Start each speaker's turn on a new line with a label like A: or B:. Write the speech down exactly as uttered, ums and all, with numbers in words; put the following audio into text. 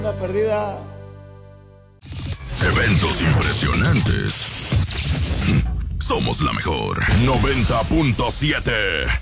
A: banda perdida.
B: Eventos impresionantes. Somos la mejor. noventa punto siete.